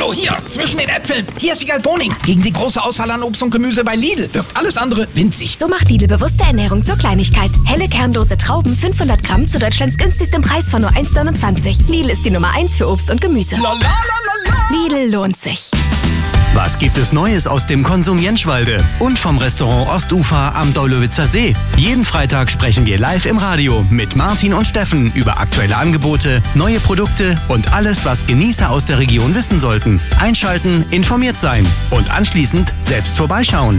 Hallo, hier, zwischen den Äpfeln. Hier ist Wiegald Boning. Gegen die große Auswahl an Obst und Gemüse bei Lidl wirkt alles andere winzig. So macht Lidl bewusste Ernährung zur Kleinigkeit. Helle kernlose Trauben, 500 Gramm zu Deutschlands günstigstem Preis von nur 1,29. Lidl ist die Nummer 1 für Obst und Gemüse. Lidl lohnt sich. Was gibt es Neues aus dem Konsum Jentschwalde und vom Restaurant Ostufer am Daulowitzer See? Jeden Freitag sprechen wir live im Radio mit Martin und Steffen über aktuelle Angebote, neue Produkte und alles, was Genießer aus der Region wissen sollten. Einschalten, informiert sein und anschließend selbst vorbeischauen.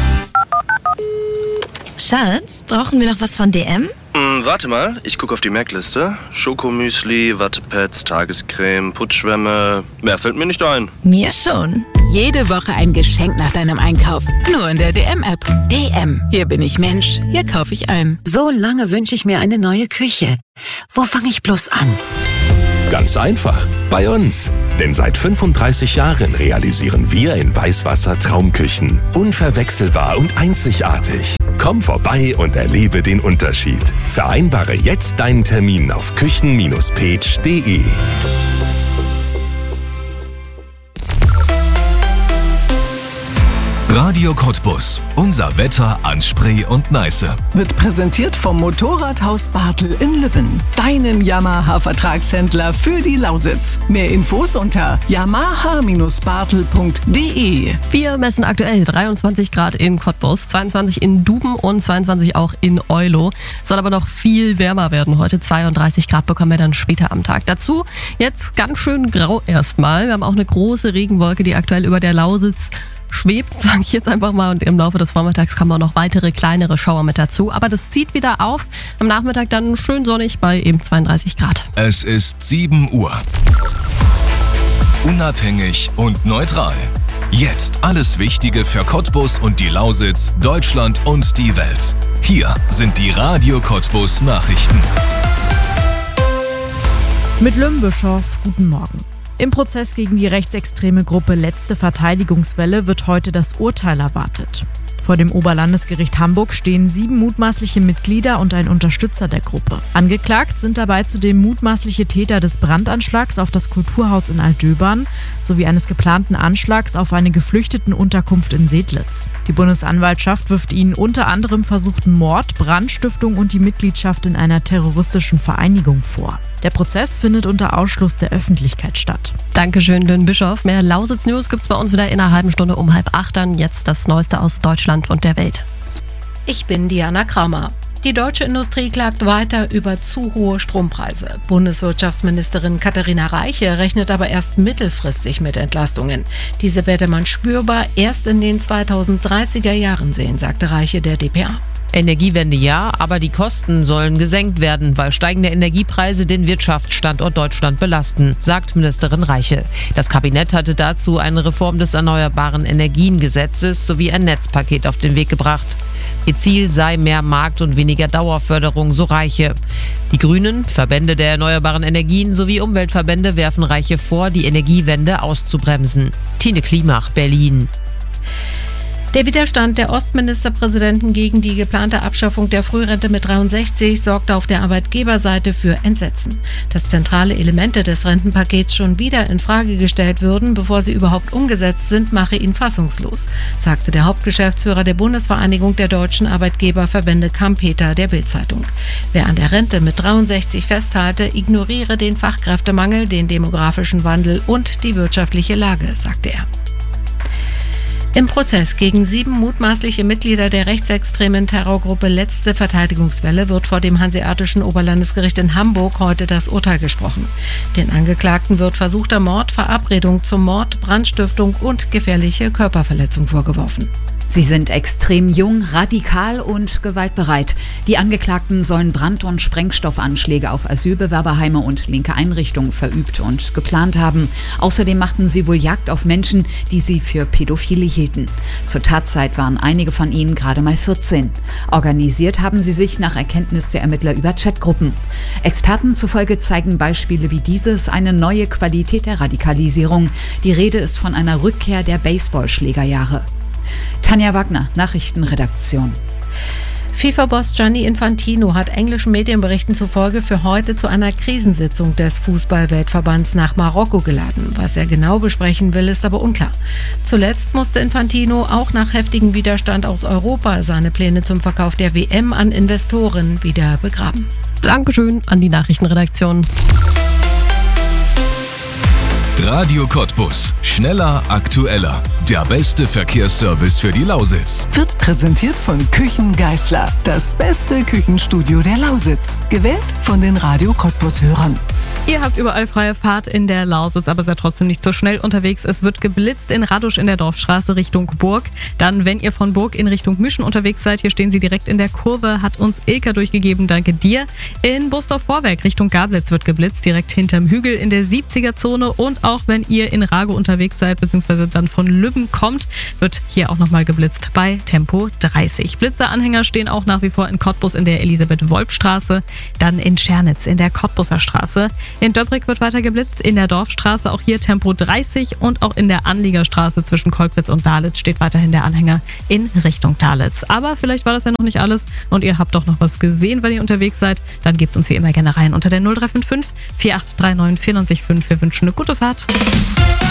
Schatz, brauchen wir noch was von DM? Warte mal, ich gucke auf die Merkliste. Schokomüsli, Wattepads, Tagescreme, Putzschwämme. Mehr fällt mir nicht ein. Mir schon. Jede Woche ein Geschenk nach deinem Einkauf. Nur in der DM-App. DM. Hier bin ich Mensch. Hier kaufe ich ein. So lange wünsche ich mir eine neue Küche. Wo fange ich bloß an? Ganz einfach. Bei uns. Denn seit 35 Jahren realisieren wir in Weißwasser Traumküchen. Unverwechselbar und einzigartig. Komm vorbei und erlebe den Unterschied. Vereinbare jetzt deinen Termin auf küchen-page.de. Radio Cottbus. Unser Wetter an Spree und Neiße. Wird präsentiert vom Motorradhaus Bartel in Lübben. Deinem Yamaha-Vertragshändler für die Lausitz. Mehr Infos unter yamaha-bartel.de. Wir messen aktuell 23 Grad in Cottbus, 22 in Duben und 22 auch in Eulow. Soll aber noch viel wärmer werden heute. 32 Grad bekommen wir dann später am Tag. Dazu jetzt ganz schön grau erstmal. Wir haben auch eine große Regenwolke, die aktuell über der Lausitz schwebt, sage ich jetzt einfach mal, und im Laufe des Vormittags kommen auch noch weitere kleinere Schauer mit dazu. Aber das zieht wieder auf. Am Nachmittag dann schön sonnig bei eben 32 Grad. Es ist 7 Uhr. Unabhängig und neutral. Jetzt alles Wichtige für Cottbus und die Lausitz, Deutschland und die Welt. Hier sind die Radio Cottbus Nachrichten. Mit Lümbischow, guten Morgen. Im Prozess gegen die rechtsextreme Gruppe Letzte Verteidigungswelle wird heute das Urteil erwartet. Vor dem Oberlandesgericht Hamburg stehen 7 mutmaßliche Mitglieder und ein Unterstützer der Gruppe. Angeklagt sind dabei zudem mutmaßliche Täter des Brandanschlags auf das Kulturhaus in Altdöbern sowie eines geplanten Anschlags auf eine Geflüchtetenunterkunft in Sedlitz. Die Bundesanwaltschaft wirft ihnen unter anderem versuchten Mord, Brandstiftung und die Mitgliedschaft in einer terroristischen Vereinigung vor. Der Prozess findet unter Ausschluss der Öffentlichkeit statt. Dankeschön, Lynn Bischof. Mehr Lausitz-News gibt's bei uns wieder in einer halben Stunde um 7:30. Dann jetzt das Neueste aus Deutschland und der Welt. Ich bin Diana Kramer. Die deutsche Industrie klagt weiter über zu hohe Strompreise. Bundeswirtschaftsministerin Katharina Reiche rechnet aber erst mittelfristig mit Entlastungen. Diese werde man spürbar erst in den 2030er Jahren sehen, sagte Reiche der dpa. Energiewende ja, aber die Kosten sollen gesenkt werden, weil steigende Energiepreise den Wirtschaftsstandort Deutschland belasten, sagt Ministerin Reiche. Das Kabinett hatte dazu eine Reform des Erneuerbaren Energiengesetzes sowie ein Netzpaket auf den Weg gebracht. Ihr Ziel sei mehr Markt- und weniger Dauerförderung, so Reiche. Die Grünen, Verbände der erneuerbaren Energien sowie Umweltverbände werfen Reiche vor, die Energiewende auszubremsen. Tine Klimach, Berlin. Der Widerstand der Ostministerpräsidenten gegen die geplante Abschaffung der Frührente mit 63 sorgte auf der Arbeitgeberseite für Entsetzen. Dass zentrale Elemente des Rentenpakets schon wieder in Frage gestellt würden, bevor sie überhaupt umgesetzt sind, mache ihn fassungslos, sagte der Hauptgeschäftsführer der Bundesvereinigung der deutschen Arbeitgeberverbände Kampeter der Bild-Zeitung. Wer an der Rente mit 63 festhalte, ignoriere den Fachkräftemangel, den demografischen Wandel und die wirtschaftliche Lage, sagte er. Im Prozess gegen 7 mutmaßliche Mitglieder der rechtsextremen Terrorgruppe Letzte Verteidigungswelle wird vor dem Hanseatischen Oberlandesgericht in Hamburg heute das Urteil gesprochen. Den Angeklagten wird versuchter Mord, Verabredung zum Mord, Brandstiftung und gefährliche Körperverletzung vorgeworfen. Sie sind extrem jung, radikal und gewaltbereit. Die Angeklagten sollen Brand- und Sprengstoffanschläge auf Asylbewerberheime und linke Einrichtungen verübt und geplant haben. Außerdem machten sie wohl Jagd auf Menschen, die sie für Pädophile hielten. Zur Tatzeit waren einige von ihnen gerade mal 14. Organisiert haben sie sich nach Erkenntnis der Ermittler über Chatgruppen. Experten zufolge zeigen Beispiele wie dieses eine neue Qualität der Radikalisierung. Die Rede ist von einer Rückkehr der Baseballschlägerjahre. Tanja Wagner, Nachrichtenredaktion. FIFA-Boss Gianni Infantino hat englischen Medienberichten zufolge für heute zu einer Krisensitzung des Fußball-Weltverbands nach Marokko geladen. Was er genau besprechen will, ist aber unklar. Zuletzt musste Infantino auch nach heftigem Widerstand aus Europa seine Pläne zum Verkauf der WM an Investoren wieder begraben. Dankeschön an die Nachrichtenredaktion. Radio Cottbus. Schneller, aktueller. Der beste Verkehrsservice für die Lausitz. Wird präsentiert von Küchen Geisler. Das beste Küchenstudio der Lausitz. Gewählt von den Radio Cottbus-Hörern. Ihr habt überall freie Fahrt in der Lausitz, aber seid trotzdem nicht so schnell unterwegs. Es wird geblitzt in Radusch in der Dorfstraße Richtung Burg. Dann, wenn ihr von Burg in Richtung Müschen unterwegs seid, hier stehen sie direkt in der Kurve, hat uns Ilka durchgegeben, danke dir. In Busdorf-Vorwerk Richtung Gablitz wird geblitzt, direkt hinterm Hügel in der 70er-Zone. Und auch wenn ihr in Rago unterwegs seid, beziehungsweise dann von Lübben kommt, wird hier auch nochmal geblitzt bei Tempo 30. Blitzeranhänger stehen auch nach wie vor in Cottbus in der Elisabeth-Wolf-Straße, dann in Schernitz in der Cottbuser Straße. In Döbrig wird weiter geblitzt, in der Dorfstraße auch hier Tempo 30 und auch in der Anliegerstraße zwischen Kolkwitz und Dalitz steht weiterhin der Anhänger in Richtung Dalitz. Aber vielleicht war das ja noch nicht alles und ihr habt doch noch was gesehen, wenn ihr unterwegs seid. Dann gebt's uns wie immer gerne rein unter der 0355 4839 495. Wir wünschen eine gute Fahrt.